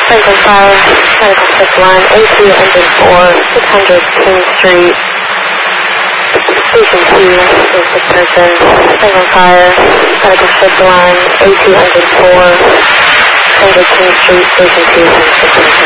Franklin Fire, medical shift line, A2 engine 4, 600 King Street, Station 2, is the person. Franklin Fire, medical shift line, A2 engine 4, 600 King Street, Station 2, is the person.